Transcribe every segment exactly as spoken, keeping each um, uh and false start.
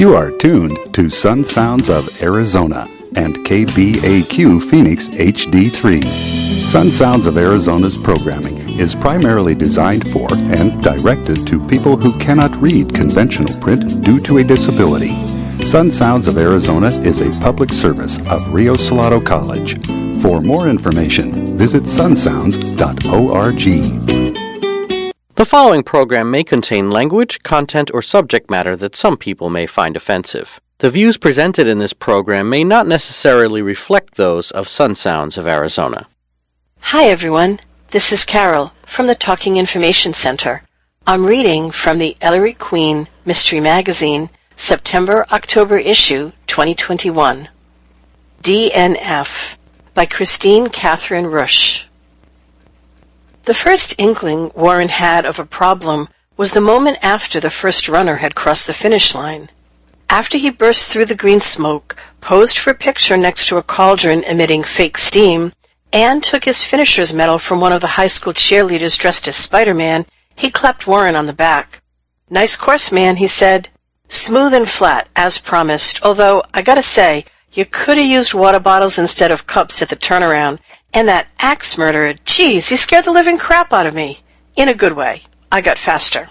You are tuned to Sun Sounds of Arizona and K B A Q Phoenix H D three. Sun Sounds of Arizona's programming is primarily designed for and directed to people who cannot read conventional print due to a disability. Sun Sounds of Arizona is a public service of Rio Salado College. For more information, visit sun sounds dot org. The following program may contain language, content, or subject matter that some people may find offensive. The views presented in this program may not necessarily reflect those of Sun Sounds of Arizona. Hi everyone, this is Carol from the Talking Information Center. I'm reading from the Ellery Queen Mystery Magazine, September-October issue twenty twenty-one. D N F by Christine Catherine Rush. The first inkling Warren had of a problem was the moment after the first runner had crossed the finish line. After he burst through the green smoke, posed for a picture next to a cauldron emitting fake steam, and took his finisher's medal from one of the high school cheerleaders dressed as Spider-Man, he clapped Warren on the back. "Nice course, man," he said. "Smooth and flat, as promised, although, I gotta say, you could have used water bottles instead of cups at the turnaround. And that axe murderer, geez, he scared the living crap out of me. In a good way. I got faster."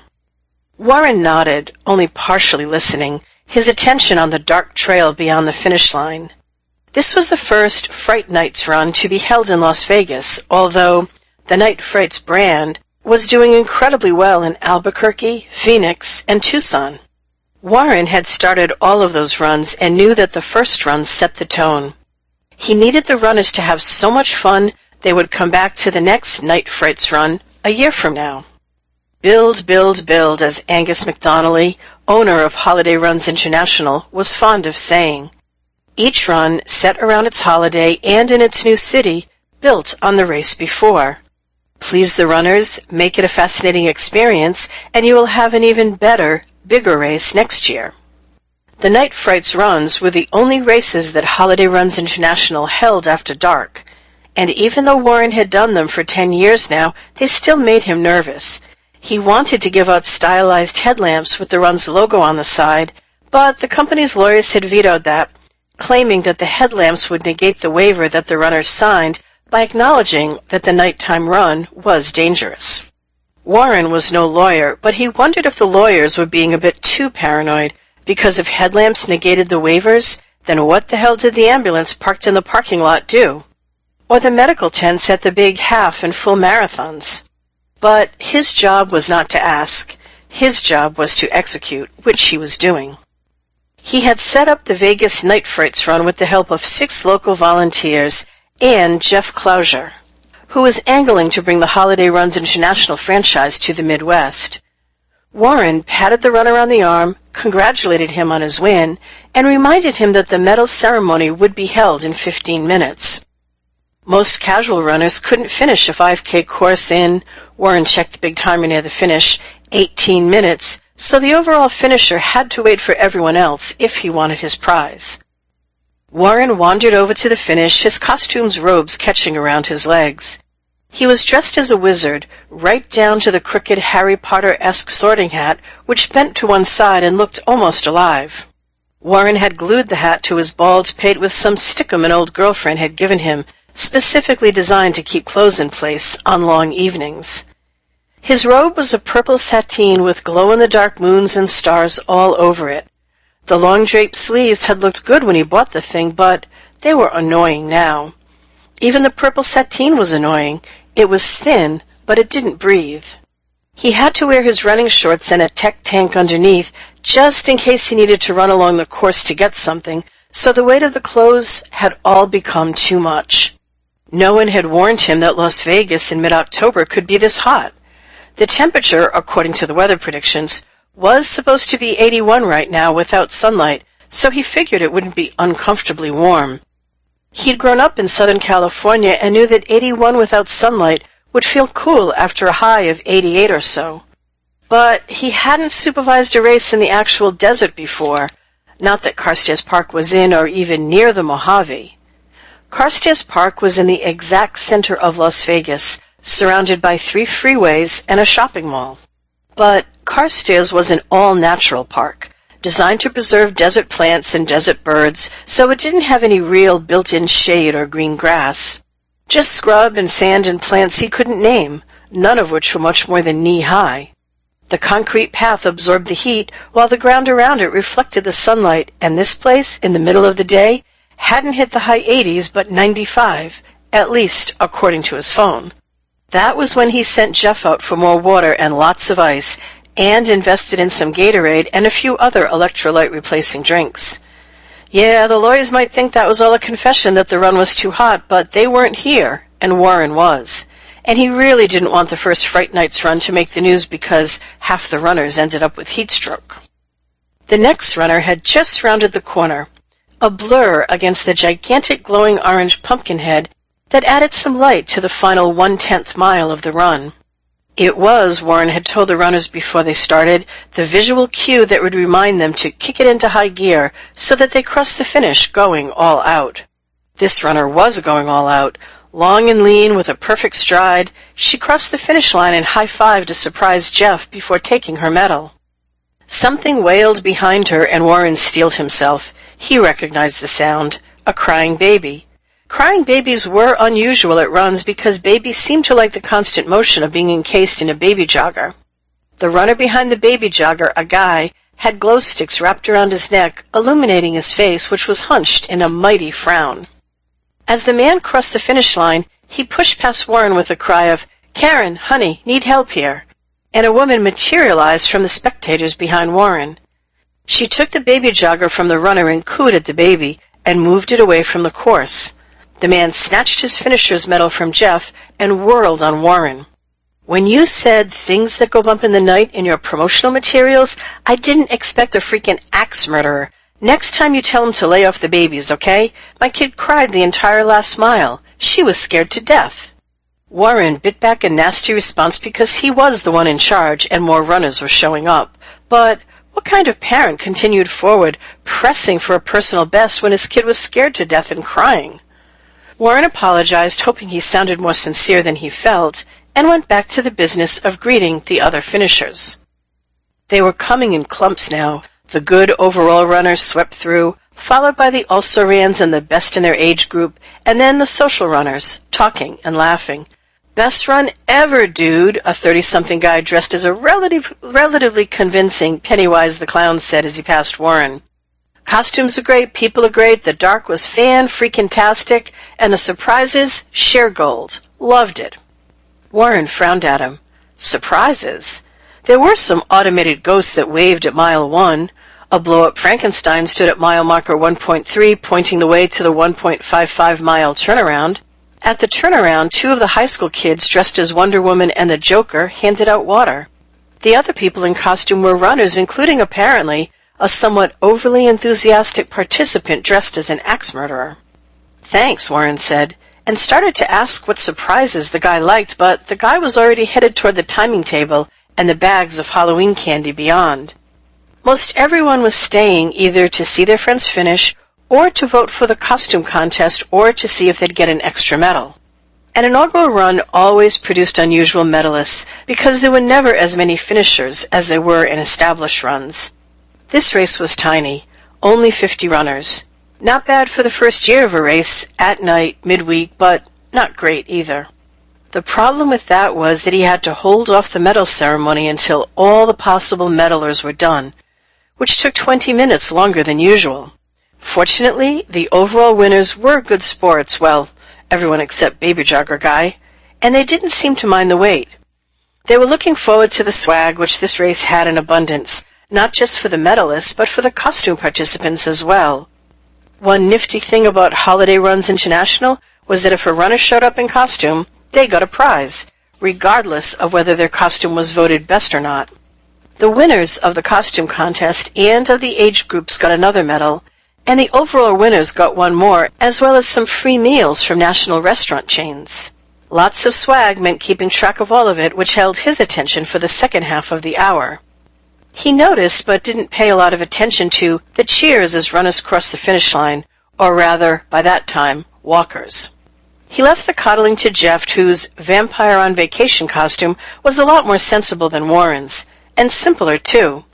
Warren nodded, only partially listening, his attention on the dark trail beyond the finish line. This was the first Fright Nights run to be held in Las Vegas, although the Night Frights brand was doing incredibly well in Albuquerque, Phoenix, and Tucson. Warren had started all of those runs and knew that the first run set the tone. He needed the runners to have so much fun they would come back to the next Night Frights run a year from now. Build, build, build, as Angus McDonnelly, owner of Holiday Runs International, was fond of saying. Each run, set around its holiday and in its new city, built on the race before. Please the runners, make it a fascinating experience, and you will have an even better, bigger race next year. The Night Frights runs were the only races that Holiday Runs International held after dark, and even though Warren had done them for ten years now, they still made him nervous. He wanted to give out stylized headlamps with the run's logo on the side, but the company's lawyers had vetoed that, claiming that the headlamps would negate the waiver that the runners signed by acknowledging that the nighttime run was dangerous. Warren was no lawyer, but he wondered if the lawyers were being a bit too paranoid, because if headlamps negated the waivers, then what the hell did the ambulance parked in the parking lot do? Or the medical tents at the big half and full marathons? But his job was not to ask. His job was to execute, which he was doing. He had set up the Vegas Night Frights run with the help of six local volunteers and Jeff Clouser, who was angling to bring the Holiday Runs International franchise to the Midwest. Warren patted the runner on the arm, congratulated him on his win, and reminded him that the medal ceremony would be held in fifteen minutes. Most casual runners couldn't finish a five K course in, Warren checked the big timer near the finish, eighteen minutes, so the overall finisher had to wait for everyone else if he wanted his prize. Warren wandered over to the finish, his costume's robes catching around his legs. He was dressed as a wizard, right down to the crooked Harry Potter-esque sorting hat, which bent to one side and looked almost alive. Warren had glued the hat to his bald pate with some stickum an old girlfriend had given him, specifically designed to keep clothes in place on long evenings. His robe was a purple sateen with glow-in-the-dark moons and stars all over it. The long draped sleeves had looked good when he bought the thing, but they were annoying now. Even the purple sateen was annoying. It was thin, but it didn't breathe. He had to wear his running shorts and a tech tank underneath, just in case he needed to run along the course to get something, so the weight of the clothes had all become too much. No one had warned him that Las Vegas in mid-October could be this hot. The temperature, according to the weather predictions, was supposed to be eighty-one right now without sunlight, so he figured it wouldn't be uncomfortably warm. He'd grown up in Southern California and knew that eighty-one without sunlight would feel cool after a high of eighty-eight or so. But he hadn't supervised a race in the actual desert before, not that Carstairs Park was in or even near the Mojave. Carstairs Park was in the exact center of Las Vegas, surrounded by three freeways and a shopping mall. But Carstairs was an all-natural park. designed to preserve desert plants and desert birds, so it didn't have any real built-in shade or green grass. Just scrub and sand and plants he couldn't name, none of which were much more than knee-high. The concrete path absorbed the heat, while the ground around it reflected the sunlight, and this place, in the middle of the day, hadn't hit the high eighties but ninety-five, at least according to his phone. That was when he sent Jeff out for more water and lots of ice, and invested in some Gatorade and a few other electrolyte-replacing drinks. Yeah, the lawyers might think that was all a confession that the run was too hot, but they weren't here, and Warren was. And he really didn't want the first Fright Nights run to make the news because half the runners ended up with heat stroke. The next runner had just rounded the corner, a blur against the gigantic glowing orange pumpkin head that added some light to the final one-tenth mile of the run. It was, Warren had told the runners before they started, the visual cue that would remind them to kick it into high gear so that they crossed the finish going all out. This runner was going all out. Long and lean, with a perfect stride, she crossed the finish line and high-fived to surprise Jeff before taking her medal. Something wailed behind her, and Warren steeled himself. He recognized the sound. A crying baby. Crying babies were unusual at runs because babies seemed to like the constant motion of being encased in a baby jogger. The runner behind the baby jogger, a guy, had glow sticks wrapped around his neck, illuminating his face, which was hunched in a mighty frown. As the man crossed the finish line, he pushed past Warren with a cry of, "Karen, honey, need help here," and a woman materialized from the spectators behind Warren. She took the baby jogger from the runner and cooed at the baby, and moved it away from the course. The man snatched his finisher's medal from Jeff and whirled on Warren. "When you said things that go bump in the night in your promotional materials, I didn't expect a freaking axe murderer. Next time you tell him to lay off the babies, okay? My kid cried the entire last mile. She was scared to death." Warren bit back a nasty response because he was the one in charge and more runners were showing up. But what kind of parent continued forward, pressing for a personal best when his kid was scared to death and crying? Warren apologized, hoping he sounded more sincere than he felt, and went back to the business of greeting the other finishers. They were coming in clumps now. The good overall runners swept through, followed by the also-rans and the best in their age group, and then the social runners, talking and laughing. "Best run ever, dude," a thirty-something guy dressed as a relative, relatively convincing Pennywise the Clown said as he passed Warren. "Costumes are great, people are great, the dark was fan-freaking-tastic, and the surprises, sheer gold. Loved it." Warren frowned at him. Surprises? There were some automated ghosts that waved at mile one. A blow-up Frankenstein stood at mile marker one point three, pointing the way to the one point five five mile turnaround. At the turnaround, two of the high school kids dressed as Wonder Woman and the Joker handed out water. The other people in costume were runners, including, apparently, a somewhat overly enthusiastic participant dressed as an axe murderer. "Thanks," Warren said, and started to ask what surprises the guy liked, but the guy was already headed toward the timing table and the bags of Halloween candy beyond. Most everyone was staying either to see their friends finish or to vote for the costume contest or to see if they'd get an extra medal. An inaugural run always produced unusual medalists because there were never as many finishers as there were in established runs. This race was tiny, only fifty runners. Not bad for the first year of a race, at night, midweek, but not great either. The problem with that was that he had to hold off the medal ceremony until all the possible medalers were done, which took twenty minutes longer than usual. Fortunately, the overall winners were good sports, well, everyone except Baby Jogger Guy, and they didn't seem to mind the wait. They were looking forward to the swag which this race had in abundance, not just for the medalists, but for the costume participants as well. One nifty thing about Holiday Runs International was that if a runner showed up in costume, they got a prize, regardless of whether their costume was voted best or not. The winners of the costume contest and of the age groups got another medal, and the overall winners got one more, as well as some free meals from national restaurant chains. Lots of swag meant keeping track of all of it, which held his attention for the second half of the hour. He noticed, but didn't pay a lot of attention to, the cheers as runners crossed the finish line, or rather, by that time, walkers. He left the coddling to Jeff, whose vampire-on-vacation costume was a lot more sensible than Warren's, and simpler, too.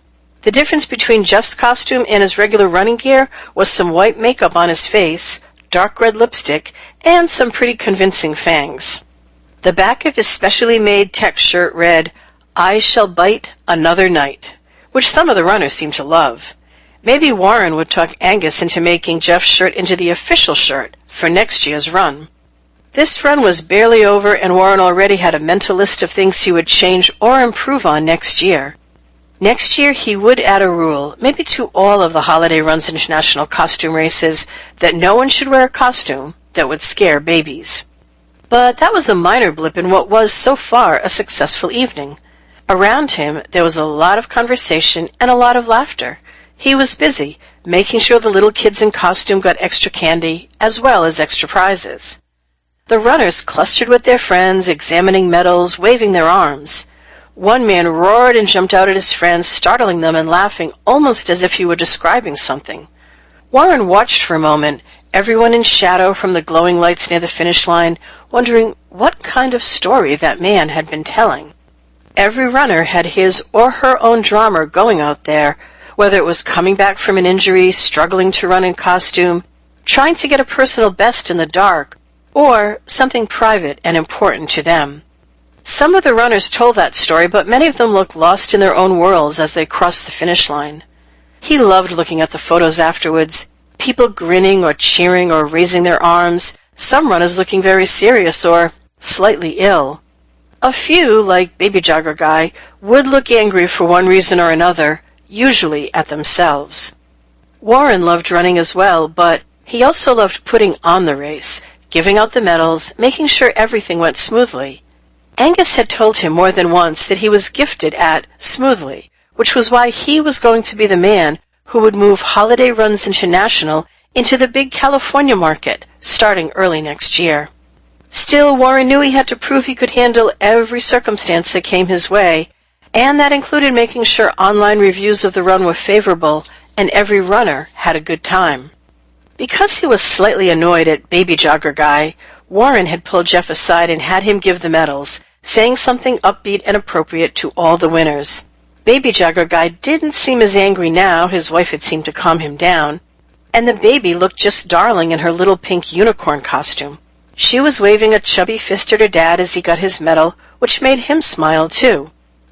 The difference between Jeff's costume and his regular running gear was some white makeup on his face, dark red lipstick, and some pretty convincing fangs. The back of his specially made tech shirt read, "I shall bite another night," which some of the runners seemed to love. Maybe Warren would talk Angus into making Jeff's shirt into the official shirt for next year's run. This run was barely over, and Warren already had a mental list of things he would change or improve on next year. Next year he would add a rule, maybe to all of the Holiday Runs International costume races, that no one should wear a costume that would scare babies. But that was a minor blip in what was so far a successful evening. Around him there was a lot of conversation and a lot of laughter. He was busy, making sure the little kids in costume got extra candy, as well as extra prizes. The runners clustered with their friends, examining medals, waving their arms. One man roared and jumped out at his friends, startling them and laughing almost as if he were describing something. Warren watched for a moment, everyone in shadow from the glowing lights near the finish line, wondering what kind of story that man had been telling. Every runner had his or her own drama going out there, whether it was coming back from an injury, struggling to run in costume, trying to get a personal best in the dark, or something private and important to them. Some of the runners told that story, but many of them looked lost in their own worlds as they crossed the finish line. He loved looking at the photos afterwards, people grinning or cheering or raising their arms, some runners looking very serious or slightly ill. A few, like Baby Jogger Guy, would look angry for one reason or another, usually at themselves. Warren loved running as well, but he also loved putting on the race, giving out the medals, making sure everything went smoothly. Angus had told him more than once that he was gifted at smoothly, which was why he was going to be the man who would move Holiday Runs International into the big California market, starting early next year. Still, Warren knew he had to prove he could handle every circumstance that came his way, and that included making sure online reviews of the run were favorable and every runner had a good time. Because he was slightly annoyed at Baby Jogger Guy, Warren had pulled Jeff aside and had him give the medals, saying something upbeat and appropriate to all the winners. Baby Jogger Guy didn't seem as angry now, his wife had seemed to calm him down, and the baby looked just darling in her little pink unicorn costume. She was waving a chubby fist at her dad as he got his medal, which made him smile too.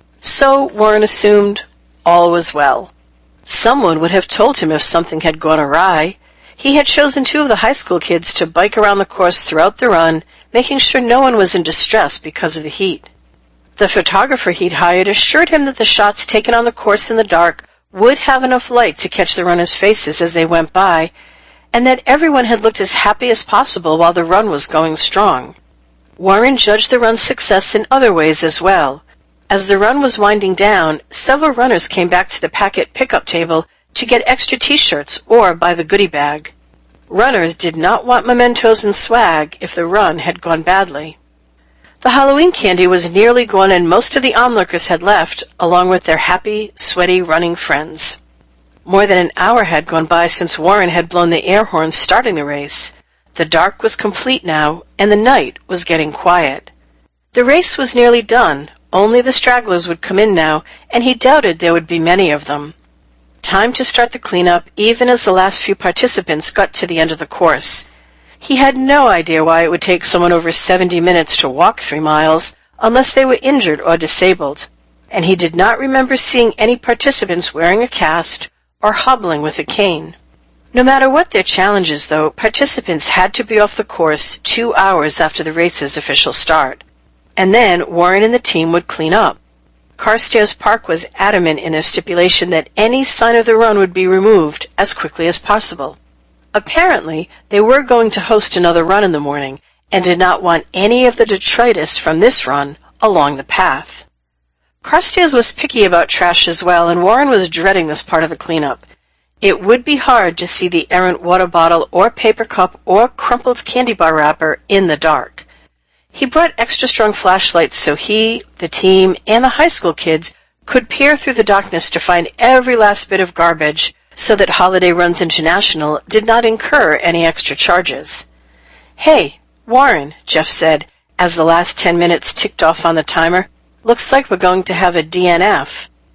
So Warren assumed all was well. Someone would have told him if something had gone awry. He had chosen two of the high school kids to bike around the course throughout the run, making sure no one was in distress because of the heat. The photographer he'd hired assured him that the shots taken on the course in the dark would have enough light to catch the runners' faces as they went by, and that everyone had looked as happy as possible while the run was going strong. Warren judged the run's success in other ways as well. As the run was winding down, several runners came back to the packet pickup table to get extra t-shirts or buy the goodie bag. Runners did not want mementos and swag if the run had gone badly. The Halloween candy was nearly gone and most of the onlookers had left, along with their happy, sweaty running friends. More than an hour had gone by since Warren had blown the air horn starting the race. The dark was complete now, and the night was getting quiet. The race was nearly done. Only the stragglers would come in now, and he doubted there would be many of them. Time to start the cleanup, even as the last few participants got to the end of the course. He had no idea why it would take someone over seventy minutes to walk three miles, unless they were injured or disabled, and he did not remember seeing any participants wearing a cast or hobbling with a cane. No matter what their challenges, though, participants had to be off the course two hours after the race's official start. And then Warren and the team would clean up. Carstairs Park was adamant in their stipulation that any sign of the run would be removed as quickly as possible. Apparently, they were going to host another run in the morning and did not want any of the detritus from this run along the path. Carstairs was picky about trash as well, and Warren was dreading this part of the cleanup. It would be hard to see the errant water bottle or paper cup or crumpled candy bar wrapper in the dark. He brought extra strong flashlights so he, the team, and the high school kids could peer through the darkness to find every last bit of garbage so that Holiday Runs International did not incur any extra charges. "Hey, Warren," Jeff said, as the last ten minutes ticked off on the timer, "looks like we're going to have a D N F."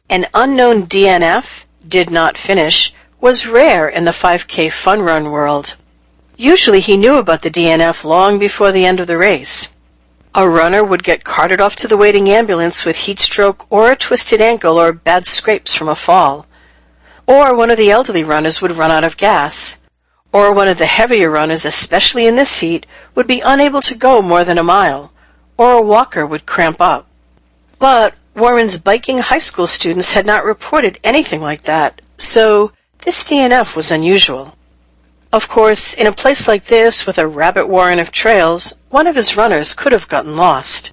An unknown D N F, did not finish, was rare in the five K fun run world. Usually he knew about the D N F long before the end of the race. A runner would get carted off to the waiting ambulance with heat stroke or a twisted ankle or bad scrapes from a fall. Or one of the elderly runners would run out of gas. Or one of the heavier runners, especially in this heat, would be unable to go more than a mile. Or a walker would cramp up. But Warren's biking high school students had not reported anything like that, so this D N F was unusual. Of course, in a place like this, with a rabbit warren of trails, one of his runners could have gotten lost.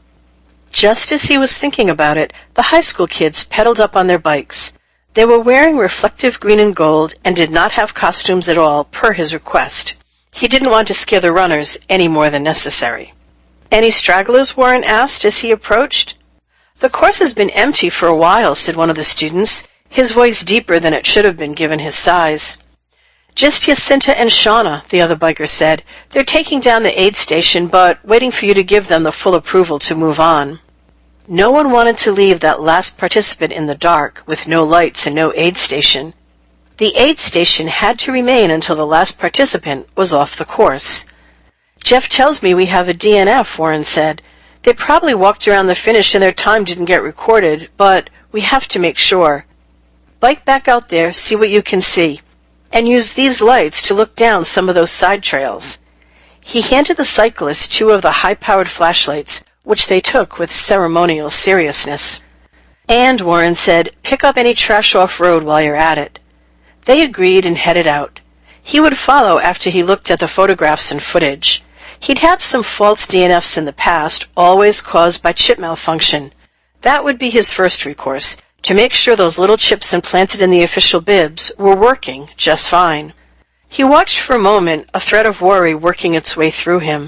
Just as he was thinking about it, the high school kids pedaled up on their bikes. They were wearing reflective green and gold and did not have costumes at all, per his request. He didn't want to scare the runners any more than necessary. "Any stragglers?" Warren asked as he approached. "The course has been empty for a while," said one of the students, his voice deeper than it should have been given his size. "Just Jacinta and Shauna," the other biker said. "They're taking down the aid station, but waiting for you to give them the full approval to move on." No one wanted to leave that last participant in the dark, with no lights and no aid station. The aid station had to remain until the last participant was off the course. "Jeff tells me we have a D N F," Warren said. "They probably walked around the finish and their time didn't get recorded, but we have to make sure. Bike back out there, see what you can see. And use these lights to look down some of those side trails." He handed the cyclists two of the high-powered flashlights, which they took with ceremonial seriousness. "And," Warren said, "pick up any trash off-road while you're at it." They agreed and headed out. He would follow after he looked at the photographs and footage. He'd had some false D N Fs in the past, always caused by chip malfunction. That would be his first recourse, to make sure those little chips implanted in the official bibs were working just fine. He watched for a moment, a thread of worry working its way through him.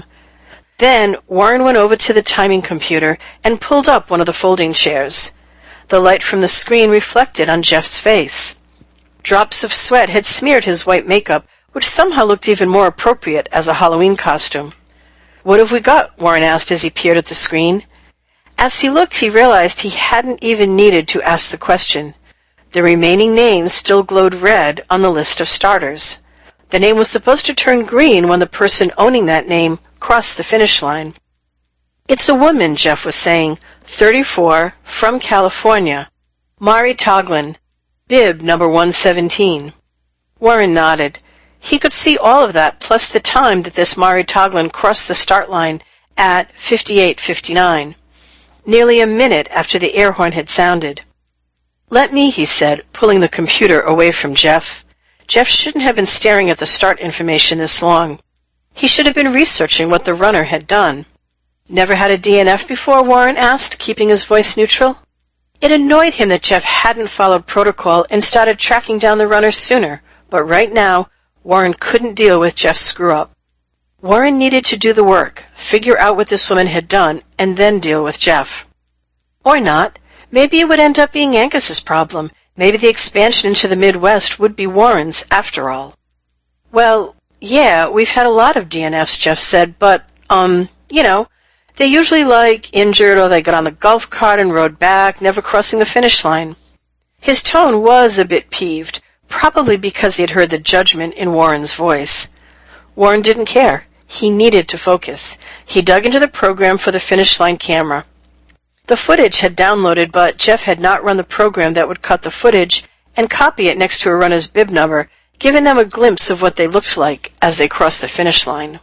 Then Warren went over to the timing computer and pulled up one of the folding chairs. The light from the screen reflected on Jeff's face. Drops of sweat had smeared his white makeup, which somehow looked even more appropriate as a Halloween costume. "What have we got?" Warren asked as he peered at the screen. As he looked, he realized he hadn't even needed to ask the question. The remaining names still glowed red on the list of starters. The name was supposed to turn green when the person owning that name crossed the finish line. "It's a woman," Jeff was saying, thirty-four, from California. Mari Toglin, bib number one seventeen. Warren nodded. He could see all of that, plus the time that this Mari Toglin crossed the start line at fifty-eight fifty-nine. Nearly a minute after the air horn had sounded. "Let me," he said, pulling the computer away from Jeff. Jeff shouldn't have been staring at the start information this long. He should have been researching what the runner had done. "Never had a D N F before?" Warren asked, keeping his voice neutral. It annoyed him that Jeff hadn't followed protocol and started tracking down the runner sooner, but right now, Warren couldn't deal with Jeff's screw-up. Warren needed to do the work, figure out what this woman had done, and then deal with Jeff. Or not. Maybe it would end up being Angus's problem. Maybe the expansion into the Midwest would be Warren's, after all. "Well, yeah, we've had a lot of D N Fs," Jeff said, but, um, you know, they usually, like, injured or they got on the golf cart and rode back, never crossing the finish line. His tone was a bit peeved, probably because he had heard the judgment in Warren's voice. Warren didn't care. He needed to focus. He dug into the program for the finish line camera. The footage had downloaded, but Jeff had not run the program that would cut the footage and copy it next to a runner's bib number, giving them a glimpse of what they looked like as they crossed the finish line.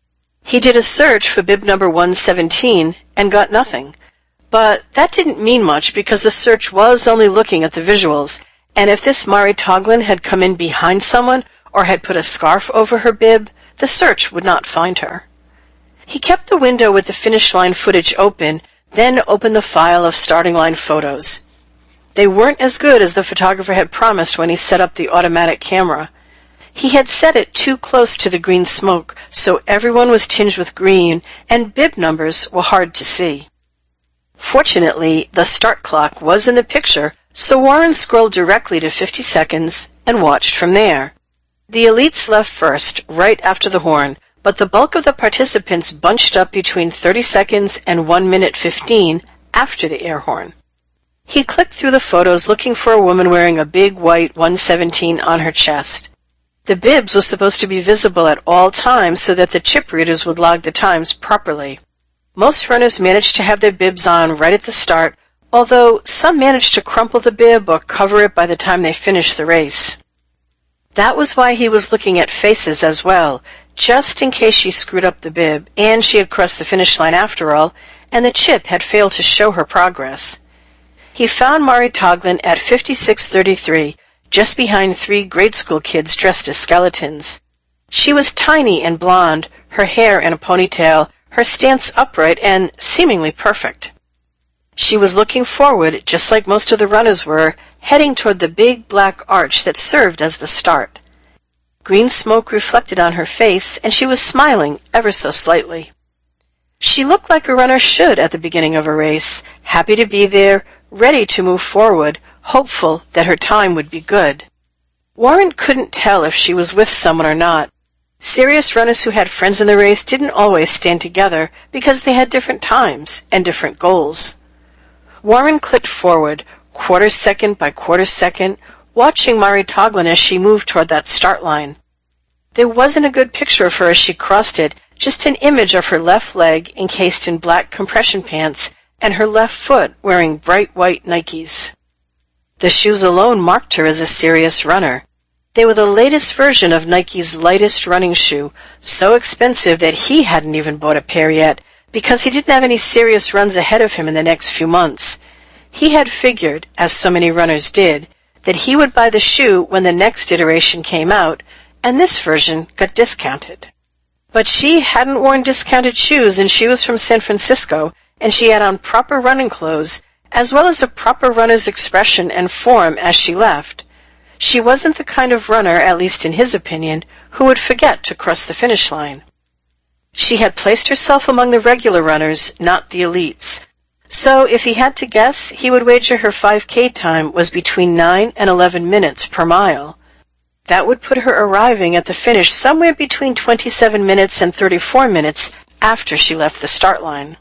He did a search for bib number one seventeen and got nothing. But that didn't mean much because the search was only looking at the visuals, and if this Mari Toglin had come in behind someone or had put a scarf over her bib, the search would not find her. He kept the window with the finish line footage open, then opened the file of starting line photos. They weren't as good as the photographer had promised when he set up the automatic camera. He had set it too close to the green smoke, so everyone was tinged with green, and bib numbers were hard to see. Fortunately, the start clock was in the picture, so Warren scrolled directly to fifty seconds and watched from there. The elites left first, right after the horn, but the bulk of the participants bunched up between thirty seconds and one minute fifteen after the air horn. He clicked through the photos looking for a woman wearing a big white one seventeen on her chest. The bibs was supposed to be visible at all times so that the chip readers would log the times properly. Most runners managed to have their bibs on right at the start, although some managed to crumple the bib or cover it by the time they finished the race. That was why he was looking at faces as well, just in case she screwed up the bib, and she had crossed the finish line after all, and the chip had failed to show her progress. He found Mari Toglin at fifty-six thirty-three, just behind three grade school kids dressed as skeletons. She was tiny and blonde, her hair in a ponytail, her stance upright and seemingly perfect. She was looking forward, just like most of the runners were, heading toward the big black arch that served as the start. Green smoke reflected on her face, and she was smiling ever so slightly. She looked like a runner should at the beginning of a race, happy to be there, ready to move forward, hopeful that her time would be good. Warren couldn't tell if she was with someone or not. Serious runners who had friends in the race didn't always stand together because they had different times and different goals. Warren clicked forward, quarter second by quarter second, watching Mari Toglin as she moved toward that start line. There wasn't a good picture of her as she crossed it, just an image of her left leg encased in black compression pants and her left foot wearing bright white Nikes. The shoes alone marked her as a serious runner. They were the latest version of Nike's lightest running shoe, so expensive that he hadn't even bought a pair yet, because he didn't have any serious runs ahead of him in the next few months. He had figured, as so many runners did, that he would buy the shoe when the next iteration came out, and this version got discounted. But she hadn't worn discounted shoes, and she was from San Francisco, and she had on proper running clothes, as well as a proper runner's expression and form as she left. She wasn't the kind of runner, at least in his opinion, who would forget to cross the finish line. She had placed herself among the regular runners, not the elites. So if he had to guess, he would wager her five K time was between nine and eleven minutes per mile. That would put her arriving at the finish somewhere between twenty-seven minutes and thirty-four minutes after she left the start line.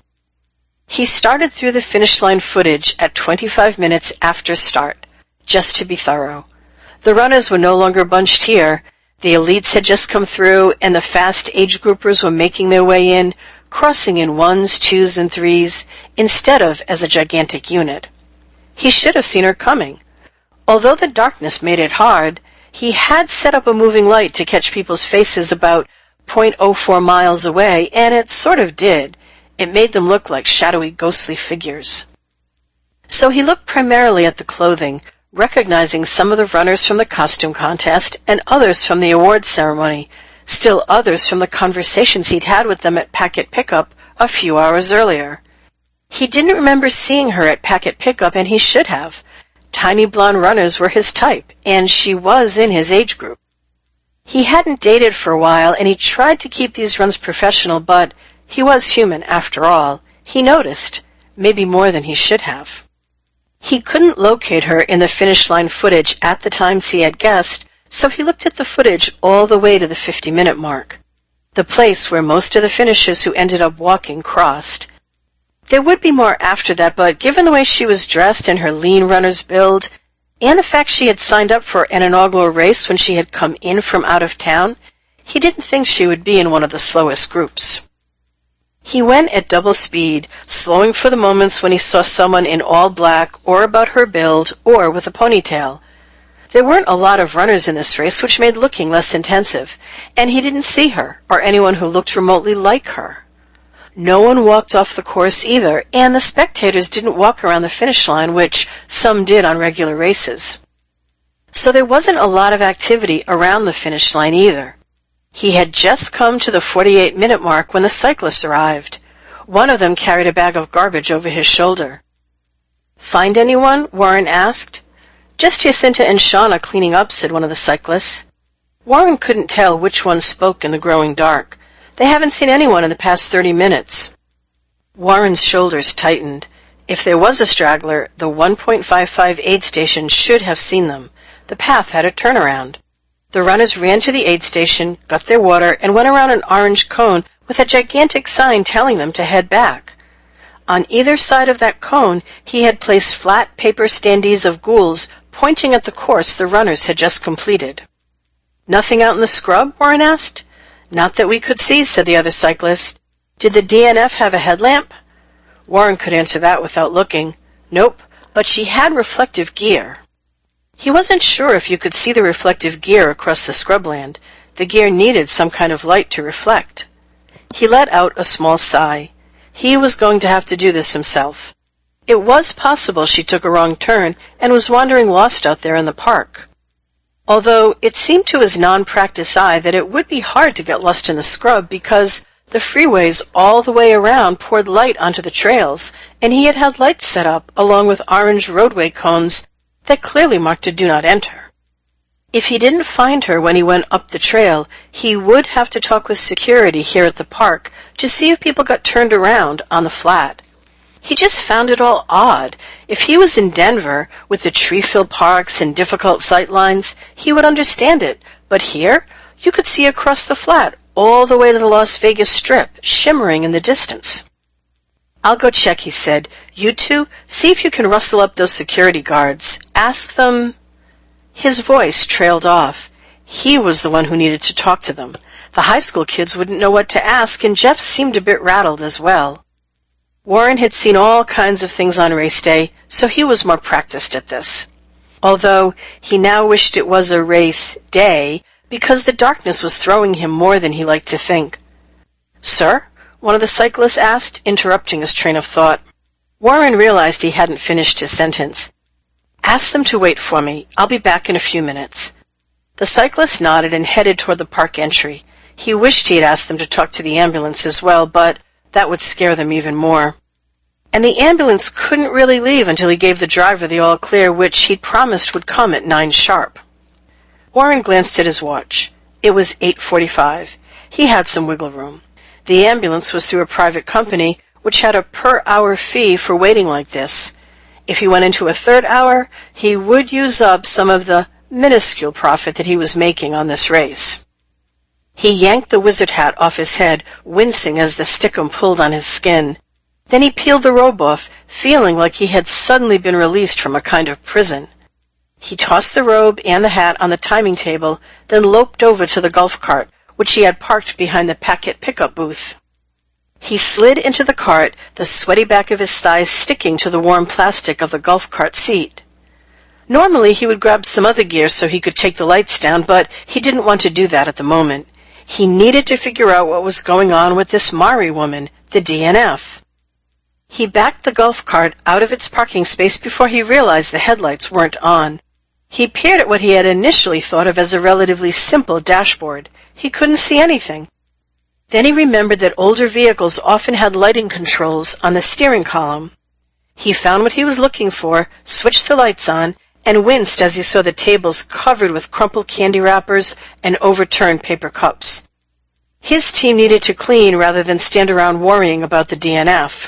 He started through the finish line footage at twenty-five minutes after start, just to be thorough. The runners were no longer bunched here. The elites had just come through, and the fast age groupers were making their way in, crossing in ones, twos, and threes, instead of as a gigantic unit. He should have seen her coming. Although the darkness made it hard, he had set up a moving light to catch people's faces about point oh four miles away, and it sort of did. It made them look like shadowy, ghostly figures. So he looked primarily at the clothing, recognizing some of the runners from the costume contest and others from the award ceremony, still others from the conversations he'd had with them at Packet Pickup a few hours earlier. He didn't remember seeing her at Packet Pickup, and he should have. Tiny blonde runners were his type, and she was in his age group. He hadn't dated for a while, and he tried to keep these runs professional, but he was human after all. He noticed, maybe more than he should have. He couldn't locate her in the finish line footage at the times he had guessed, so he looked at the footage all the way to the fifty-minute mark, the place where most of the finishers who ended up walking crossed. There would be more after that, but given the way she was dressed and her lean runner's build, and the fact she had signed up for an inaugural race when she had come in from out of town, he didn't think she would be in one of the slowest groups. He went at double speed, slowing for the moments when he saw someone in all black or about her build or with a ponytail. There weren't a lot of runners in this race, which made looking less intensive, and he didn't see her or anyone who looked remotely like her. No one walked off the course either, and the spectators didn't walk around the finish line, which some did on regular races. So there wasn't a lot of activity around the finish line either. He had just come to the forty-eight minute mark when the cyclists arrived. One of them carried a bag of garbage over his shoulder. "Find anyone?" Warren asked. "Just Jacinta and Shauna cleaning up," said one of the cyclists. Warren couldn't tell which one spoke in the growing dark. "They haven't seen anyone in the past thirty minutes. Warren's shoulders tightened. If there was a straggler, the one point five five aid station should have seen them. The path had a turnaround. The runners ran to the aid station, got their water, and went around an orange cone with a gigantic sign telling them to head back. On either side of that cone, he had placed flat paper standees of ghouls pointing at the course the runners had just completed. "Nothing out in the scrub?" Warren asked. "Not that we could see," said the other cyclist. "Did the D N F have a headlamp?" Warren could answer that without looking. Nope, but she had reflective gear. He wasn't sure if you could see the reflective gear across the scrubland. The gear needed some kind of light to reflect. He let out a small sigh. He was going to have to do this himself. It was possible she took a wrong turn and was wandering lost out there in the park. Although it seemed to his non-practiced eye that it would be hard to get lost in the scrub because the freeways all the way around poured light onto the trails, and he had had lights set up along with orange roadway cones that clearly marked a do not enter. If he didn't find her when he went up the trail, he would have to talk with security here at the park to see if people got turned around on the flat. He just found it all odd. If he was in Denver, with the tree-filled parks and difficult sight lines, he would understand it. But here, you could see across the flat, all the way to the Las Vegas Strip, shimmering in the distance. "I'll go check," he said. "You two, see if you can rustle up those security guards. Ask them—" His voice trailed off. He was the one who needed to talk to them. The high school kids wouldn't know what to ask, and Jeff seemed a bit rattled as well. Warren had seen all kinds of things on race day, so he was more practiced at this. Although he now wished it was a race day, because the darkness was throwing him more than he liked to think. "Sir?" one of the cyclists asked, interrupting his train of thought. Warren realized he hadn't finished his sentence. "Ask them to wait for me. I'll be back in a few minutes." The cyclist nodded and headed toward the park entry. He wished he had asked them to talk to the ambulance as well, but that would scare them even more. And the ambulance couldn't really leave until he gave the driver the all-clear, which he'd promised would come at nine sharp. Warren glanced at his watch. It was eight forty-five. He had some wiggle room. The ambulance was through a private company, which had a per-hour fee for waiting like this. If he went into a third hour, he would use up some of the minuscule profit that he was making on this race. He yanked the wizard hat off his head, wincing as the stickum pulled on his skin. Then he peeled the robe off, feeling like he had suddenly been released from a kind of prison. He tossed the robe and the hat on the timing table, then loped over to the golf cart, which he had parked behind the Packet pickup booth. He slid into the cart, the sweaty back of his thighs sticking to the warm plastic of the golf cart seat. Normally he would grab some other gear so he could take the lights down, but he didn't want to do that at the moment. He needed to figure out what was going on with this Mari woman, the D N F. He backed the golf cart out of its parking space before he realized the headlights weren't on. He peered at what he had initially thought of as a relatively simple dashboard. He couldn't see anything. Then he remembered that older vehicles often had lighting controls on the steering column. He found what he was looking for, switched the lights on, and winced as he saw the tables covered with crumpled candy wrappers and overturned paper cups. His team needed to clean rather than stand around worrying about the D N F.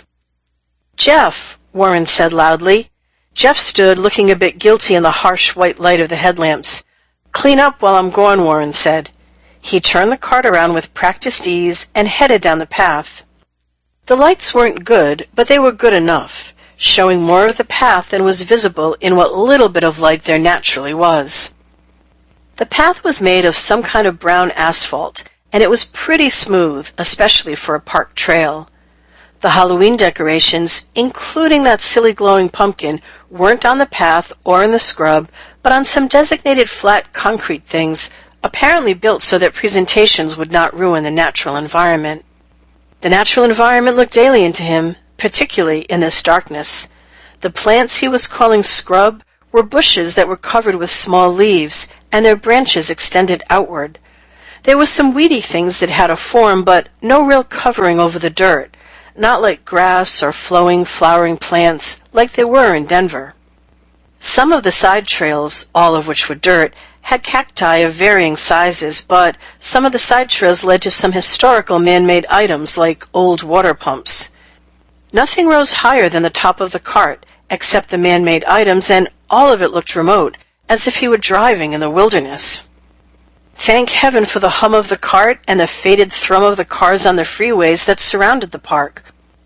"Jeff," Warren said loudly. Jeff stood, looking a bit guilty in the harsh white light of the headlamps. "Clean up while I'm gone," Warren said. He turned the cart around with practiced ease and headed down the path. The lights weren't good, but they were good enough, showing more of the path than was visible in what little bit of light there naturally was. The path was made of some kind of brown asphalt, and it was pretty smooth, especially for a park trail. The Halloween decorations, including that silly glowing pumpkin, weren't on the path or in the scrub, but on some designated flat concrete things, apparently built so that presentations would not ruin the natural environment. The natural environment looked alien to him, particularly in this darkness. The plants he was calling scrub were bushes that were covered with small leaves, and their branches extended outward. There were some weedy things that had a form, but no real covering over the dirt, not like grass or flowing, flowering plants like they were in Denver. Some of the side trails, all of which were dirt, had cacti of varying sizes, but some of the side trails led to some historical man-made items like old water pumps. Nothing rose higher than the top of the cart, except the man-made items, and all of it looked remote, as if he were driving in the wilderness. Thank heaven for the hum of the cart and the faded thrum of the cars on the freeways that surrounded the park.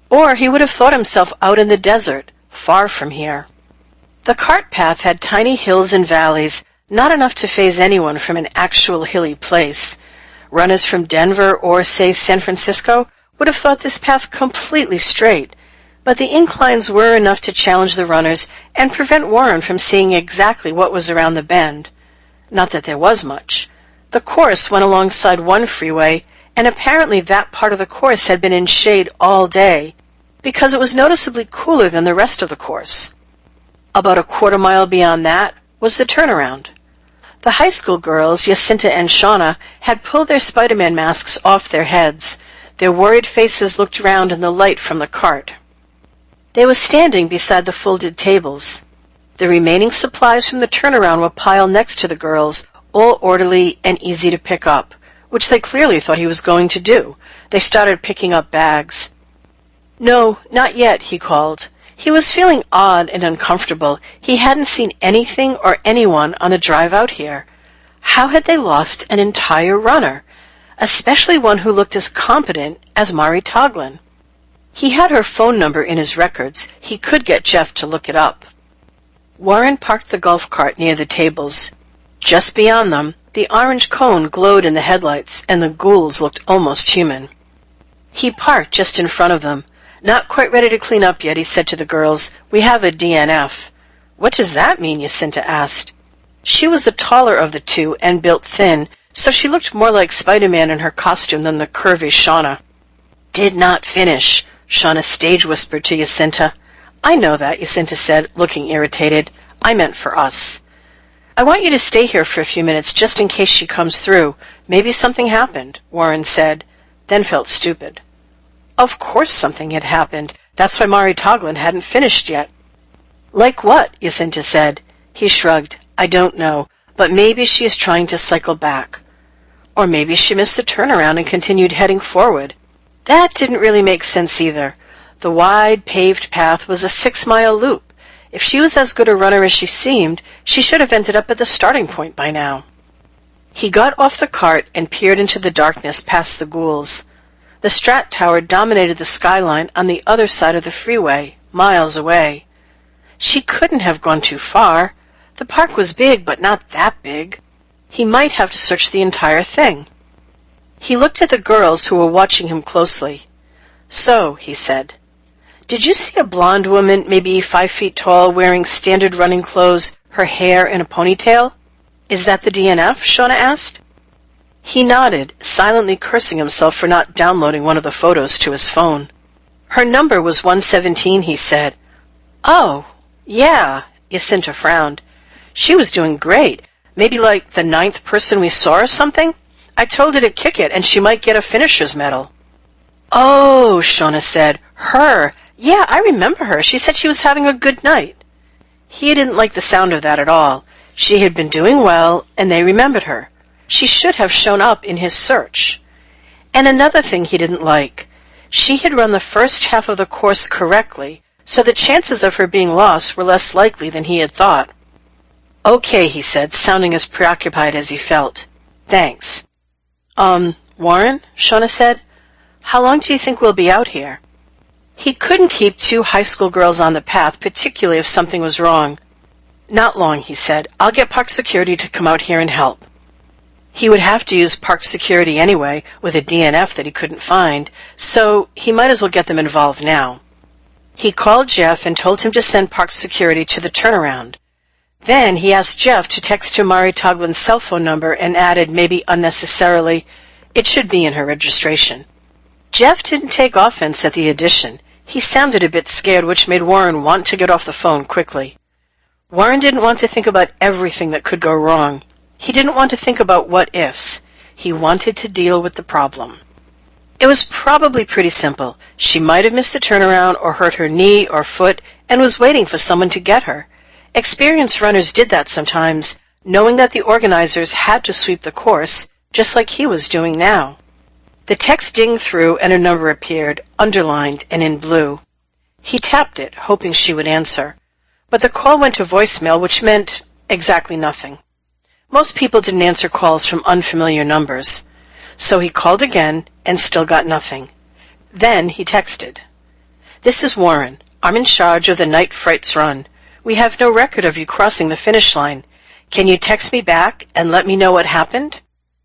Or he would have thought himself out in the desert, far from here. The cart path had tiny hills and valleys, not enough to faze anyone from an actual hilly place. Runners from Denver or, say, San Francisco would have thought this path completely straight, but the inclines were enough to challenge the runners and prevent Warren from seeing exactly what was around the bend. Not that there was much. The course went alongside one freeway, and apparently that part of the course had been in shade all day, because it was noticeably cooler than the rest of the course. About a quarter mile beyond that was the turnaround. The high school girls, Jacinta and Shauna, had pulled their Spider-Man masks off their heads. Their worried faces looked round in the light from the cart. They were standing beside the folded tables. The remaining supplies from the turnaround were piled next to the girls, all orderly and easy to pick up, which they clearly thought he was going to do. They started picking up bags. "No, not yet," he called. He was feeling odd and uncomfortable. He hadn't seen anything or anyone on the drive out here. How had they lost an entire runner, especially one who looked as competent as Mari Toglin? He had her phone number in his records. He could get Jeff to look it up. Warren parked the golf cart near the tables. Just beyond them, the orange cone glowed in the headlights, and the ghouls looked almost human. He parked just in front of them. "Not quite ready to clean up yet," he said to the girls. "We have a D N F." "What does that mean?" Jacinta asked. She was the taller of the two and built thin, so she looked more like Spider-Man in her costume than the curvy Shauna. "Did not finish," Shauna stage whispered to Jacinta. "I know that," Jacinta said, looking irritated. "I meant for us." "I want you to stay here for a few minutes just in case she comes through. Maybe something happened," Warren said, then felt stupid. Of course something had happened. That's why Mari Toglin hadn't finished yet. "Like what?" Jacinta said. He shrugged. "I don't know, but maybe she is trying to cycle back. Or maybe she missed the turnaround and continued heading forward. That didn't really make sense either. The wide, paved path was a six-mile loop. If she was as good a runner as she seemed, she should have ended up at the starting point by now. He got off the cart and peered into the darkness past the ghouls. The Strat Tower dominated the skyline on the other side of the freeway, miles away. She couldn't have gone too far. The park was big, but not that big. He might have to search the entire thing. He looked at the girls who were watching him closely. "So," he said, "did you see a blonde woman, maybe five feet tall, wearing standard running clothes, her hair in a ponytail?" "Is that the D N F?" Shauna asked. He nodded, silently cursing himself for not downloading one of the photos to his phone. "Her number was one seventeen, he said. "Oh, yeah," Jacinta frowned. "She was doing great. Maybe like the ninth person we saw or something? I told her to kick it, and she might get a finisher's medal." "Oh," Shauna said. "Her. Yeah, I remember her. She said she was having a good night." He didn't like the sound of that at all. She had been doing well, and they remembered her. She should have shown up in his search. And another thing he didn't like. She had run the first half of the course correctly, so the chances of her being lost were less likely than he had thought. "Okay," he said, sounding as preoccupied as he felt. "Thanks." Um, Warren?" Shauna said. "How long do you think we'll be out here?" He couldn't keep two high school girls on the path, particularly if something was wrong. "Not long," he said. "I'll get park security to come out here and help." He would have to use park security anyway, with a D N F that he couldn't find, so he might as well get them involved now. He called Jeff and told him to send park security to the turnaround. Then he asked Jeff to text to Mari Toglin's cell phone number and added, maybe unnecessarily, it should be in her registration. Jeff didn't take offense at the addition. He sounded a bit scared, which made Warren want to get off the phone quickly. Warren didn't want to think about everything that could go wrong. He didn't want to think about what-ifs. He wanted to deal with the problem. It was probably pretty simple. She might have missed the turnaround or hurt her knee or foot and was waiting for someone to get her. Experienced runners did that sometimes, knowing that the organizers had to sweep the course, just like he was doing now. The text dinged through and her number appeared, underlined and in blue. He tapped it, hoping she would answer. But the call went to voicemail, which meant exactly nothing. Most people didn't answer calls from unfamiliar numbers. So he called again and still got nothing. Then he texted. This is Warren. I'm in charge of the Night Frights Run. We have no record of you crossing the finish line. Can you text me back and let me know what happened?"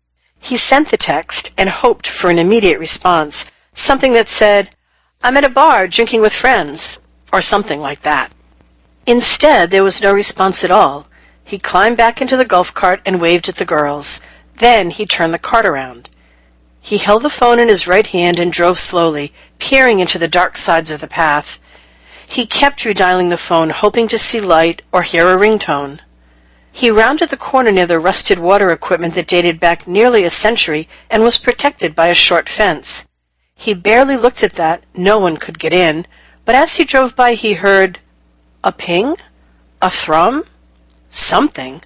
He sent the text and hoped for an immediate response, something that said, "I'm at a bar drinking with friends," or something like that. Instead, there was no response at all. He climbed back into the golf cart and waved at the girls. Then he turned the cart around. He held the phone in his right hand and drove slowly, peering into the dark sides of the path. He kept redialing the phone, hoping to see light or hear a ringtone. He rounded the corner near the rusted water equipment that dated back nearly a century and was protected by a short fence. He barely looked at that. No one could get in. But as he drove by, he heard a ping? A thrum? Something.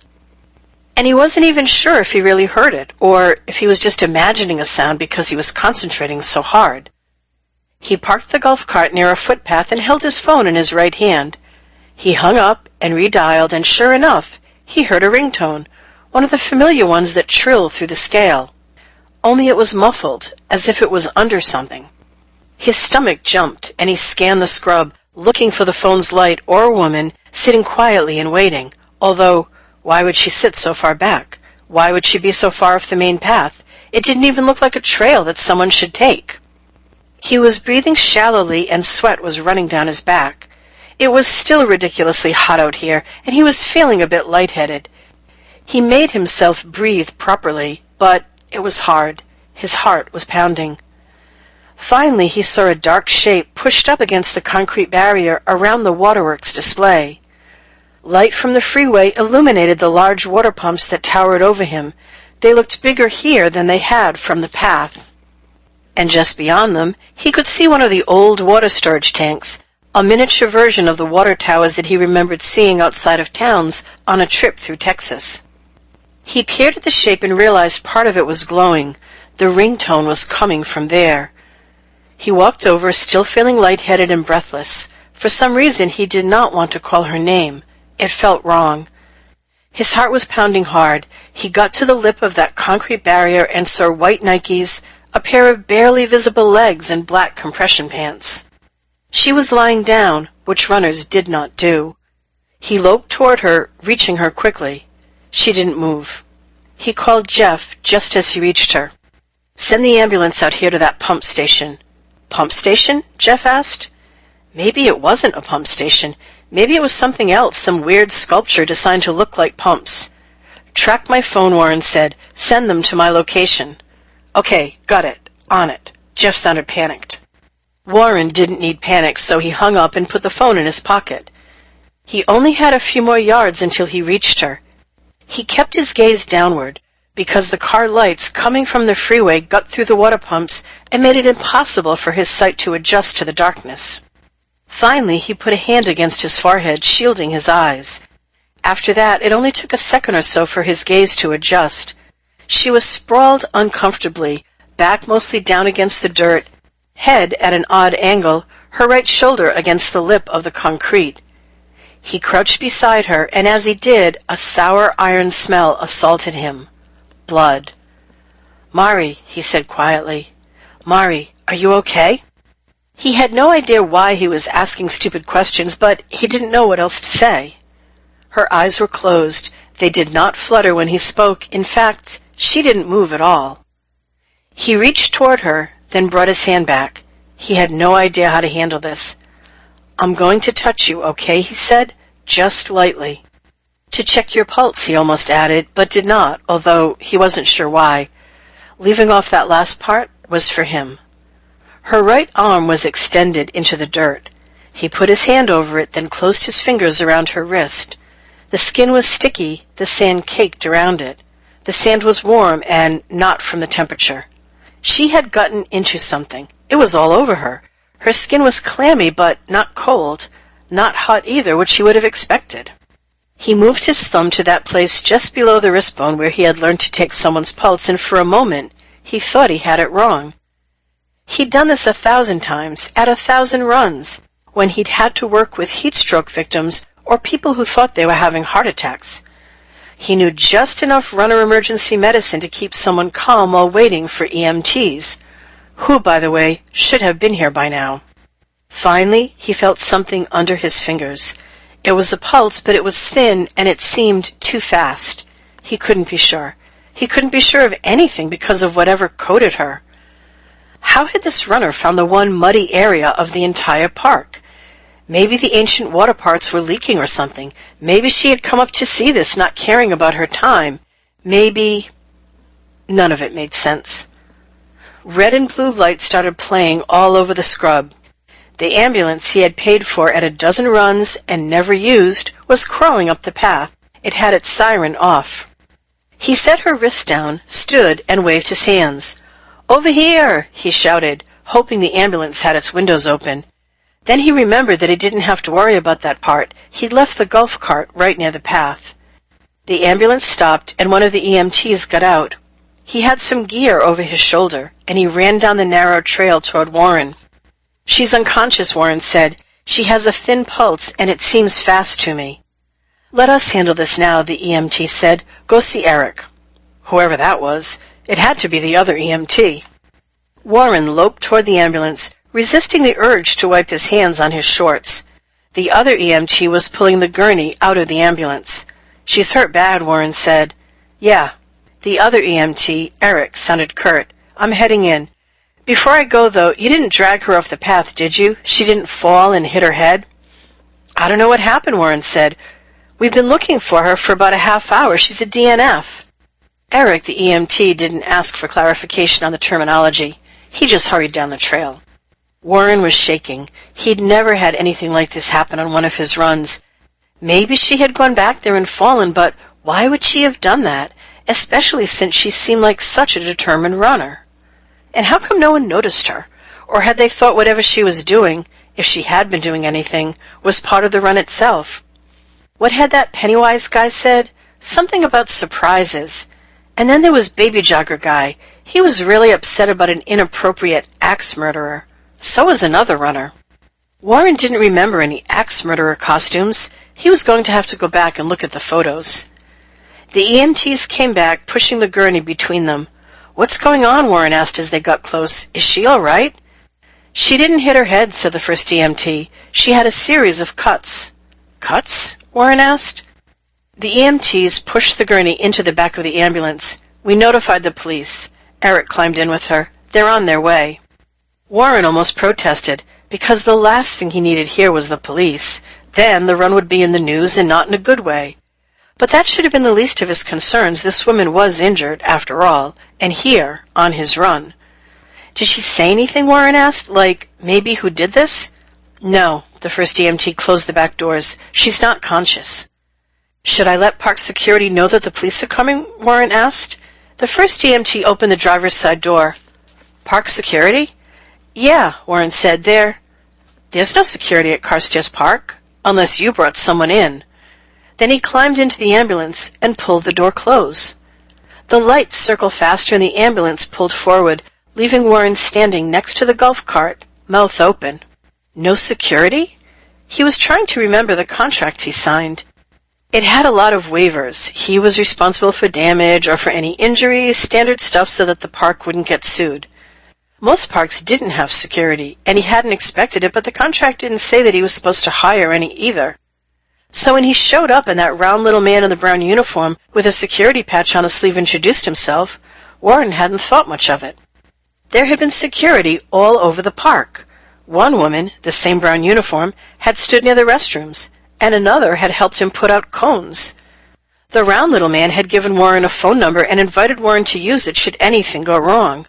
And he wasn't even sure if he really heard it, or if he was just imagining a sound because he was concentrating so hard. He parked the golf cart near a footpath and held his phone in his right hand. He hung up and redialed, and sure enough, he heard a ringtone, one of the familiar ones that trill through the scale. Only it was muffled, as if it was under something. His stomach jumped, and he scanned the scrub, looking for the phone's light or a woman sitting quietly and waiting, although why would she sit so far back? Why would she be so far off the main path? It didn't even look like a trail that someone should take. He was breathing shallowly, and sweat was running down his back. It was still ridiculously hot out here, and he was feeling a bit lightheaded. He made himself breathe properly, but it was hard. His heart was pounding. Finally, he saw a dark shape pushed up against the concrete barrier around the waterworks display. Light from the freeway illuminated the large water pumps that towered over him. They looked bigger here than they had from the path. And just beyond them, he could see one of the old water storage tanks, a miniature version of the water towers that he remembered seeing outside of towns on a trip through Texas. He peered at the shape and realized part of it was glowing. The ringtone was coming from there. He walked over, still feeling lightheaded and breathless. For some reason, he did not want to call her name. It felt wrong. His heart was pounding hard. He got to the lip of that concrete barrier and saw white Nikes, a pair of barely visible legs, and black compression pants. She was lying down, which runners did not do. He loped toward her, reaching her quickly. She didn't move. He called Jeff just as he reached her. "Send the ambulance out here to that pump station." "Pump station?" Jeff asked. Maybe it wasn't a pump station. Maybe it was something else, some weird sculpture designed to look like pumps. "Track my phone," Warren said. "Send them to my location." "Okay, got it. On it." Jeff sounded panicked. Warren didn't need panic, so he hung up and put the phone in his pocket. He only had a few more yards until he reached her. He kept his gaze downward, because the car lights coming from the freeway got through the water pumps and made it impossible for his sight to adjust to the darkness. Finally, he put a hand against his forehead, shielding his eyes. After that, it only took a second or so for his gaze to adjust. She was sprawled uncomfortably, back mostly down against the dirt, head at an odd angle, her right shoulder against the lip of the concrete. He crouched beside her, and as he did, a sour iron smell assaulted him. Blood. "Mari," he said quietly. "Mari, are you okay?" He had no idea why he was asking stupid questions, but he didn't know what else to say. Her eyes were closed. They did not flutter when he spoke. In fact, she didn't move at all. He reached toward her, then brought his hand back. He had no idea how to handle this. "I'm going to touch you, okay?" he said, just lightly. "To check your pulse," he almost added, but did not, although he wasn't sure why. Leaving off that last part was for him. Her right arm was extended into the dirt. He put his hand over it, then closed his fingers around her wrist. The skin was sticky, the sand caked around it. The sand was warm and not from the temperature. She had gotten into something. It was all over her. Her skin was clammy, but not cold, not hot either, which he would have expected. He moved his thumb to that place just below the wrist bone where he had learned to take someone's pulse, and for a moment he thought he had it wrong. He'd done this a thousand times, at a thousand runs, when he'd had to work with heat stroke victims or people who thought they were having heart attacks. He knew just enough runner emergency medicine to keep someone calm while waiting for E M Ts, who, by the way, should have been here by now. Finally, he felt something under his fingers. It was a pulse, but it was thin, and it seemed too fast. He couldn't be sure. He couldn't be sure of anything because of whatever coated her. How had this runner found the one muddy area of the entire park? Maybe the ancient water parts were leaking or something. Maybe she had come up to see this, not caring about her time. Maybe... None of it made sense. Red and blue lights started playing all over the scrub. The ambulance he had paid for at a dozen runs and never used was crawling up the path. It had its siren off. He set her wrist down, stood, and waved his hands. "Over here!" he shouted, hoping the ambulance had its windows open. Then he remembered that he didn't have to worry about that part. He'd left the golf cart right near the path. The ambulance stopped, and one of the E M Ts got out. He had some gear over his shoulder, and he ran down the narrow trail toward Warren. "She's unconscious," Warren said. "She has a thin pulse, and it seems fast to me." "Let us handle this now," the E M T said. "Go see Eric." Whoever that was. It had to be the other E M T. Warren loped toward the ambulance, resisting the urge to wipe his hands on his shorts. The other E M T was pulling the gurney out of the ambulance. "She's hurt bad," Warren said. "Yeah." The other E M T, Eric, sounded curt. "I'm heading in. Before I go, though, you didn't drag her off the path, did you? She didn't fall and hit her head?" "I don't know what happened," Warren said. "We've been looking for her for about a half hour. She's a D N F." Eric, the E M T, didn't ask for clarification on the terminology. He just hurried down the trail. Warren was shaking. He'd never had anything like this happen on one of his runs. Maybe she had gone back there and fallen, but why would she have done that, especially since she seemed like such a determined runner? And how come no one noticed her? Or had they thought whatever she was doing, if she had been doing anything, was part of the run itself? What had that Pennywise guy said? Something about surprises. And then there was Baby Jogger guy. He was really upset about an inappropriate axe murderer. So was another runner. Warren didn't remember any axe murderer costumes. He was going to have to go back and look at the photos. The E M Ts came back, pushing the gurney between them. "What's going on?" Warren asked as they got close. "Is she all right?" "She didn't hit her head," said the first E M T. "She had a series of cuts." "Cuts?" Warren asked. The E M Ts pushed the gurney into the back of the ambulance. "We notified the police." Eric climbed in with her. "They're on their way." Warren almost protested, because the last thing he needed here was the police. Then the run would be in the news, and not in a good way. But that should have been the least of his concerns. This woman was injured, after all, and here, on his run. "Did she say anything?" Warren asked. "Like, maybe who did this?" "No." The first E M T closed the back doors. "She's not conscious." "Should I let park security know that the police are coming?" Warren asked. The first E M T opened the driver's side door. "Park security?" "Yeah," Warren said. There. "There's no security at Carstairs Park, unless you brought someone in." Then he climbed into the ambulance and pulled the door close. The lights circled faster and the ambulance pulled forward, leaving Warren standing next to the golf cart, mouth open. No security? He was trying to remember the contract he signed. It had a lot of waivers. He was responsible for damage or for any injuries, standard stuff so that the park wouldn't get sued. Most parks didn't have security, and he hadn't expected it, but the contract didn't say that he was supposed to hire any either. So when he showed up and that round little man in the brown uniform with a security patch on the sleeve introduced himself, Warren hadn't thought much of it. There had been security all over the park. One woman, the same brown uniform, had stood near the restrooms, and another had helped him put out cones. The round little man had given Warren a phone number and invited Warren to use it should anything go wrong.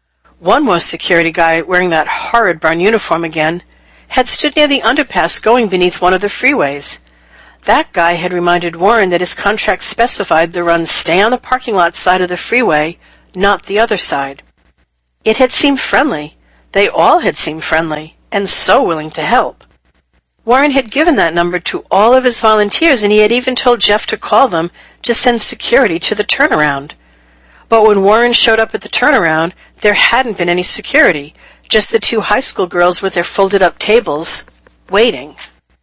One more security guy, wearing that horrid brown uniform again, had stood near the underpass going beneath one of the freeways. That guy had reminded Warren that his contract specified the run stay on the parking lot side of the freeway, not the other side. It had seemed friendly. They all had seemed friendly, and so willing to help. Warren had given that number to all of his volunteers, and he had even told Jeff to call them to send security to the turnaround. But when Warren showed up at the turnaround, there hadn't been any security, just the two high school girls with their folded-up tables, waiting.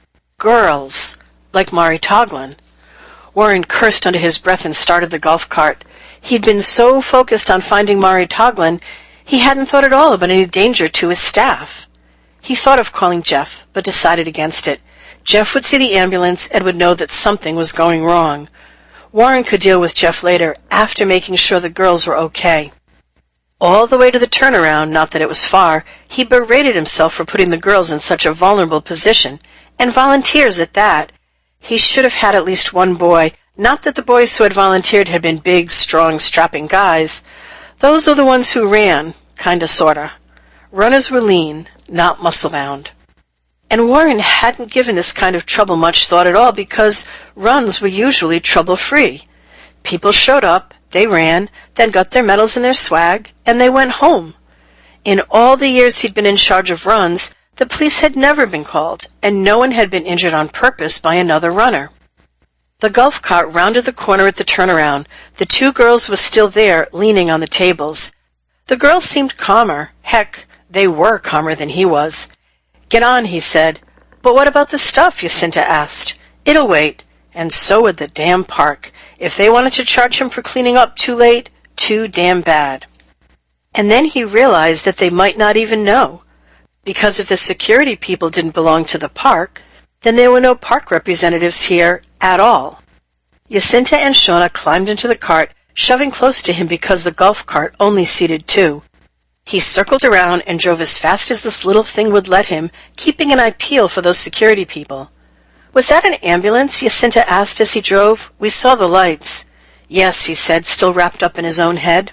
Girls, like Mari Toglin. Warren cursed under his breath and started the golf cart. He'd been so focused on finding Mari Toglin, he hadn't thought at all about any danger to his staff. He thought of calling Jeff, but decided against it. Jeff would see the ambulance and would know that something was going wrong. Warren could deal with Jeff later, after making sure the girls were okay. All the way to the turnaround, not that it was far, he berated himself for putting the girls in such a vulnerable position, and volunteers at that. He should have had at least one boy, not that the boys who had volunteered had been big, strong, strapping guys. Those were the ones who ran, kinda sorta. Runners were lean, not muscle-bound. And Warren hadn't given this kind of trouble much thought at all because runs were usually trouble-free. People showed up, they ran, then got their medals and their swag, and they went home. In all the years he'd been in charge of runs, the police had never been called, and no one had been injured on purpose by another runner. The golf cart rounded the corner at the turnaround. The two girls were still there, leaning on the tables. The girls seemed calmer. Heck, they were calmer than he was. "Get on," he said. "But what about the stuff?" Jacinta asked. "It'll wait." And so would the damn park. If they wanted to charge him for cleaning up too late, too damn bad. And then he realized that they might not even know. Because if the security people didn't belong to the park, then there were no park representatives here at all. Jacinta and Shauna climbed into the cart, shoving close to him because the golf cart only seated two. He circled around and drove as fast as this little thing would let him, keeping an eye peeled for those security people. "Was that an ambulance?" Jacinta asked as he drove. "We saw the lights." "Yes," he said, still wrapped up in his own head.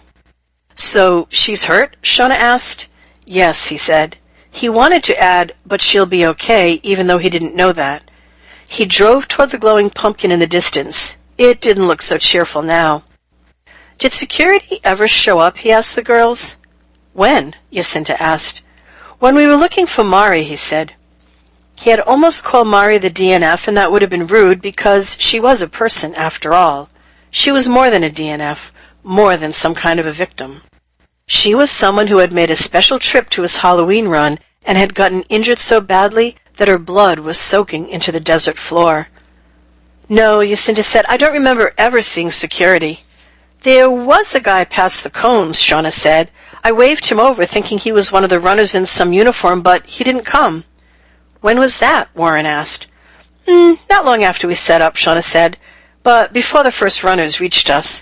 "So she's hurt?" Shauna asked. "Yes," he said. He wanted to add, "but she'll be okay," even though he didn't know that. He drove toward the glowing pumpkin in the distance. It didn't look so cheerful now. "Did security ever show up?" he asked the girls. "When?" Jacinta asked. "When we were looking for Mari," he said. He had almost called Mari the D N F, and that would have been rude because she was a person after all. She was more than a D N F, more than some kind of a victim. She was someone who had made a special trip to his Halloween run and had gotten injured so badly that her blood was soaking into the desert floor. "No," Jacinta said, "I don't remember ever seeing security." "There was a guy past the cones," Shauna said. "I waved him over thinking he was one of the runners in some uniform, but he didn't come." "When was that?" Warren asked. Mm, not long after we set up," Shauna said, "but before the first runners reached us."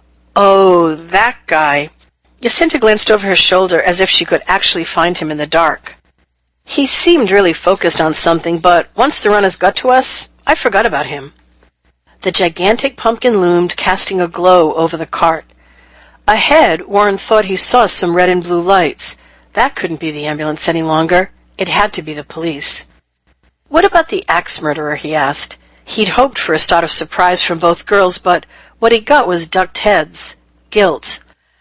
"Oh, that guy." Jacinta glanced over her shoulder as if she could actually find him in the dark. "He seemed really focused on something, but once the runners got to us, I forgot about him." The gigantic pumpkin loomed, casting a glow over the cart. Ahead, Warren thought he saw some red and blue lights. That couldn't be the ambulance any longer. It had to be the police. "What about the axe murderer?" he asked. He'd hoped for a start of surprise from both girls, but what he got was ducked heads. Guilt.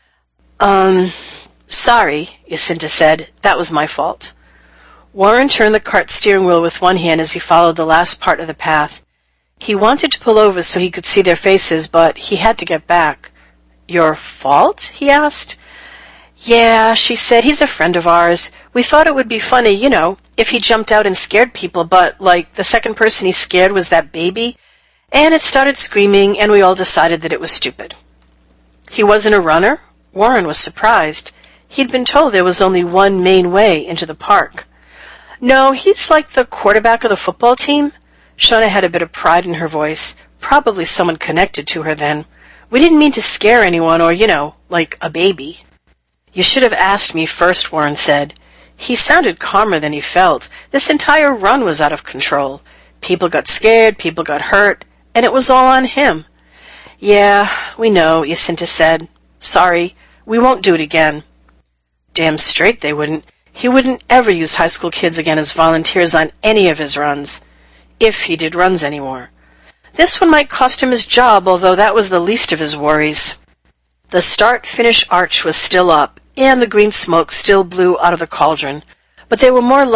Um, sorry, Jacinta said. "That was my fault." Warren turned the cart steering wheel with one hand as he followed the last part of the path. He wanted to pull over so he could see their faces, but he had to get back. "Your fault?" he asked. "Yeah," she said, "he's a friend of ours. We thought it would be funny, you know, if he jumped out and scared people, but, like, the second person he scared was that baby, and it started screaming, and we all decided that it was stupid." "He wasn't a runner?" Warren was surprised. He'd been told there was only one main way into the park. "No, he's like the quarterback of the football team." Shauna had a bit of pride in her voice, probably someone connected to her then. "We didn't mean to scare anyone or, you know, like a baby." "You should have asked me first," Warren said. He sounded calmer than he felt. This entire run was out of control. People got scared, people got hurt, and it was all on him. "Yeah, we know," Jacinta said. "Sorry, we won't do it again." Damn straight they wouldn't. He wouldn't ever use high school kids again as volunteers on any of his runs, if he did runs anymore. This one might cost him his job, although that was the least of his worries. The start-finish arch was still up, and the green smoke still blew out of the cauldron, but there were more